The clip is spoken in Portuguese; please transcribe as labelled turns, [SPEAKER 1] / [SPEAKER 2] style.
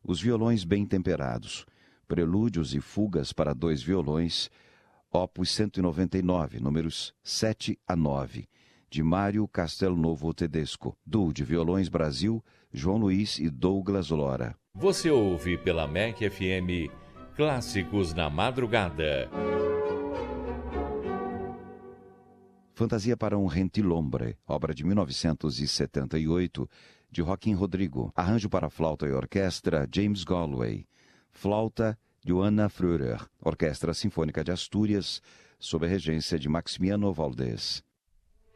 [SPEAKER 1] Os violões bem temperados. Prelúdios e fugas para 2 violões, opus 199, números 7 a 9, de Mário Castelnuovo Tedesco. Duo de Violões Brasil, João Luiz e Douglas Lora.
[SPEAKER 2] Você ouve pela MEC FM Clássicos na Madrugada.
[SPEAKER 1] Fantasia para um Gentilhombre, obra de 1978, de Joaquim Rodrigo. Arranjo para flauta e orquestra, James Galway. Flauta, Johanna Fröhrer. Orquestra Sinfônica de Astúrias, sob a regência de Maximiano Valdés.